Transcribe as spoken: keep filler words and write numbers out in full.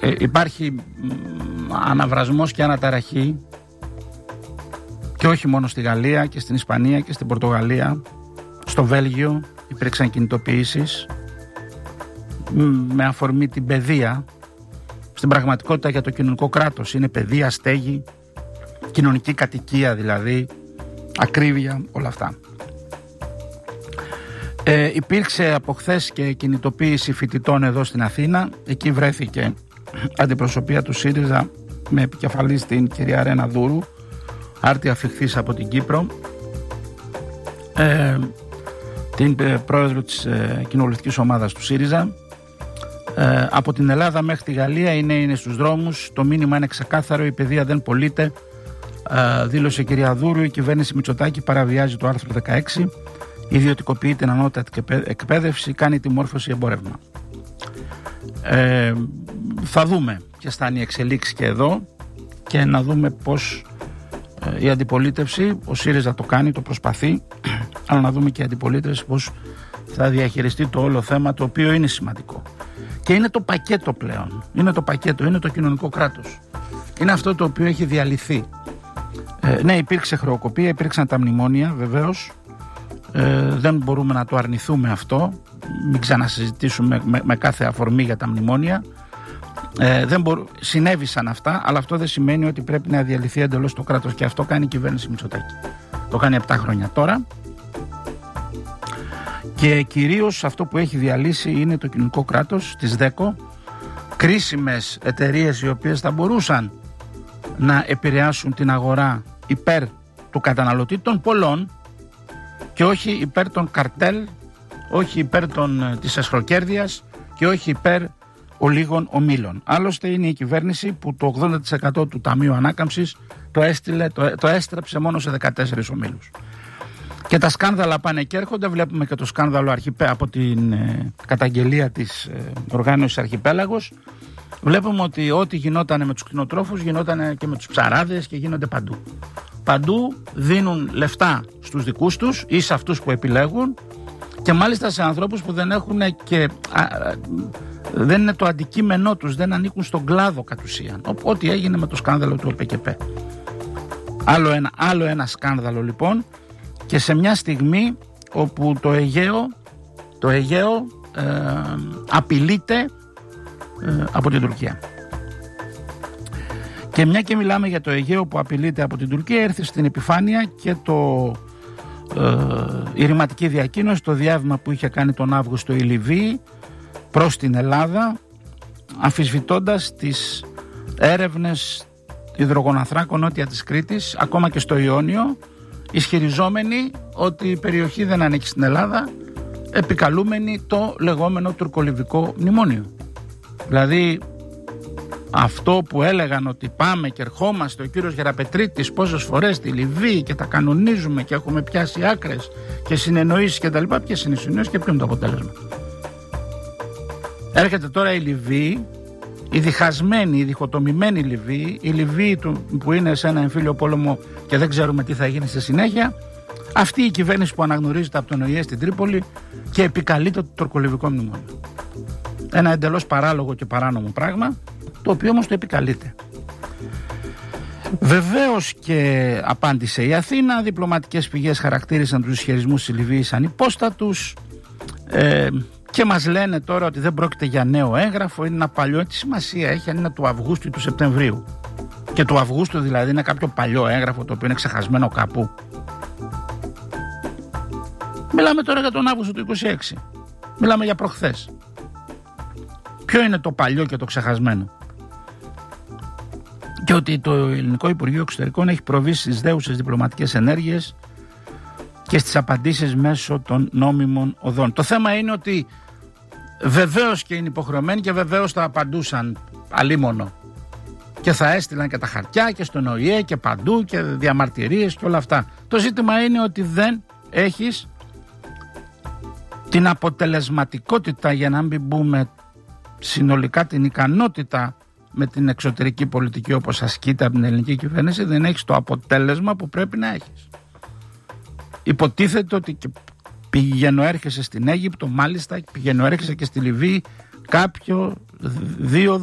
ε, υπάρχει αναβρασμός και αναταραχή και όχι μόνο στη Γαλλία και στην Ισπανία και στην Πορτογαλία. Στο Βέλγιο υπήρξαν κινητοποιήσεις με αφορμή την παιδεία. Στην πραγματικότητα για το κοινωνικό κράτος είναι παιδεία, στέγη, κοινωνική κατοικία δηλαδή, ακρίβεια, όλα αυτά. Ε, υπήρξε από χθες και κινητοποίηση φοιτητών εδώ στην Αθήνα. Εκεί βρέθηκε αντιπροσωπεία του ΣΥΡΙΖΑ με επικεφαλής την κυρία Ρένα Δούρου, άρτια φιχθής από την Κύπρο, ε, την ε, πρόεδρο της ε, κοινοβουλευτικής ομάδας του ΣΥΡΙΖΑ. Ε, από την Ελλάδα μέχρι τη Γαλλία είναι, είναι στους δρόμους. Το μήνυμα είναι ξεκάθαρο, η παιδεία δεν πωλείται, ε, δήλωσε η κυρία Δούρου. Η κυβέρνηση Μητσοτάκη παραβιάζει το άρθρο δεκαέξι, ιδιωτικοποιεί την ανώτατη εκπαίδευση, κάνει τη μόρφωση εμπόρευμα. Ε, θα δούμε ποιες θα είναι οι εξελίξεις και εδώ και να δούμε πώς ε, η αντιπολίτευση, ο ΣΥΡΙΖΑ το κάνει, το προσπαθεί, αλλά να δούμε και η αντιπολίτευση πώς θα διαχειριστεί το όλο θέμα, το οποίο είναι σημαντικό. Και είναι το πακέτο πλέον, είναι το πακέτο, είναι το κοινωνικό κράτος. Είναι αυτό το οποίο έχει διαλυθεί. Ε, ναι, υπήρξε χρεοκοπία, υπήρξαν τα μνημόνια βεβαίως. Ε, δεν μπορούμε να το αρνηθούμε αυτό. Μην ξανασυζητήσουμε με, με κάθε αφορμή για τα μνημόνια. Ε, δεν μπορού, συνέβησαν αυτά, αλλά αυτό δεν σημαίνει ότι πρέπει να διαλυθεί εντελώς το κράτος. Και αυτό κάνει η κυβέρνηση Μητσοτάκη. Το κάνει επτά χρόνια τώρα. Και κυρίως αυτό που έχει διαλύσει είναι το κοινωνικό κράτος, της ΔΕΚΟ, κρίσιμες εταιρείες οι οποίες θα μπορούσαν να επηρεάσουν την αγορά υπέρ του καταναλωτή των πολλών και όχι υπέρ των καρτέλ, όχι υπέρ των, της εσχροκέρδειας και όχι υπέρ ολίγων ομίλων. Άλλωστε είναι η κυβέρνηση που το ογδόντα τοις εκατό του Ταμείου Ανάκαμψης το, έστειλε, το, το έστρεψε μόνο σε δεκατέσσερις ομίλους. Και τα σκάνδαλα πάνε και έρχονται. Βλέπουμε και το σκάνδαλο Αρχιπέ, από την ε, καταγγελία της ε, οργάνωσης Αρχιπέλαγος. Βλέπουμε ότι ό,τι γινόταν με τους κτηνοτρόφους γινόταν και με τους ψαράδες και γίνονται παντού. Παντού δίνουν λεφτά στους δικούς τους ή σε αυτούς που επιλέγουν και μάλιστα σε ανθρώπους που δεν έχουν και α, α, δεν είναι το αντικείμενό τους, δεν ανήκουν στον κλάδο κατ' ουσίαν. Ό,τι έγινε με το σκάνδαλο του ΟΠΕΚΕΠΕ. Άλλο ένα, άλλο ένα σκάνδαλο λοιπόν. Και σε μια στιγμή όπου το Αιγαίο, το Αιγαίο ε, απειλείται ε, από την Τουρκία. Και μια και μιλάμε για το Αιγαίο που απειλείται από την Τουρκία, έρθει στην επιφάνεια και το, ε, η ρηματική διακοίνωση, το διάβημα που είχε κάνει τον Αύγουστο η Λιβύη προς την Ελλάδα, αμφισβητώντας τις έρευνες υδρογοναθράκων νότια της Κρήτης, ακόμα και στο Ιόνιο, ισχυριζόμενοι ότι η περιοχή δεν ανήκει στην Ελλάδα, επικαλούμενοι το λεγόμενο τουρκολιβικό μνημόνιο. Δηλαδή αυτό που έλεγαν ότι πάμε και ερχόμαστε, ο κύριος Γεραπετρίτης πόσες φορές στη Λιβύη και τα κανονίζουμε και έχουμε πιάσει άκρες και συνεννοήσεις και τα λοιπά, ποιες είναι οι συνεννοήσεις και ποιο είναι το αποτέλεσμα? Έρχεται τώρα η Λιβύη, η διχασμένη, η διχοτομημένη Λιβύη, η Λιβύη του, που είναι σε ένα εμφύλιο πόλεμο και δεν ξέρουμε τι θα γίνει στη συνέχεια. Αυτή η κυβέρνηση που αναγνωρίζεται από τον ΟΗΕ στην Τρίπολη και επικαλείται το τουρκολιβικό μνημόνιο. Ένα εντελώς παράλογο και παράνομο πράγμα, το οποίο όμως το επικαλείται. Βεβαίως και απάντησε η Αθήνα. Διπλωματικές πηγές χαρακτήρισαν τους ισχυρισμούς της Λιβύης ανυπόστατους. Ε, Και μας λένε τώρα ότι δεν πρόκειται για νέο έγγραφο, είναι ένα παλιό. Τι σημασία έχει αν είναι του Αυγούστου ή του Σεπτεμβρίου? Και του Αυγούστου δηλαδή είναι κάποιο παλιό έγγραφο το οποίο είναι ξεχασμένο κάπου? Μιλάμε τώρα για τον Αύγουστο του είκοσι έξι. Μιλάμε για προχθές. Ποιο είναι το παλιό και το ξεχασμένο? Και ότι το Ελληνικό Υπουργείο Εξωτερικών έχει προβεί στις δέουσες διπλωματικές ενέργειες και στις απαντήσεις μέσω των νόμιμων οδών. Το θέμα είναι ότι βεβαίως και είναι υποχρεωμένοι και βεβαίως θα απαντούσαν αλίμονο και θα έστειλαν και τα χαρτιά και στον ΟΗΕ και παντού και διαμαρτυρίες και όλα αυτά. Το ζήτημα είναι ότι δεν έχεις την αποτελεσματικότητα, για να μην πούμε συνολικά την ικανότητα με την εξωτερική πολιτική όπως ασκείται από την ελληνική κυβέρνηση, δεν έχεις το αποτέλεσμα που πρέπει να έχεις. Υποτίθεται ότι πηγαίνω έρχεσαι στην Αίγυπτο, μάλιστα πηγαίνω έρχεσαι και στη Λιβύη, κάποιο δύο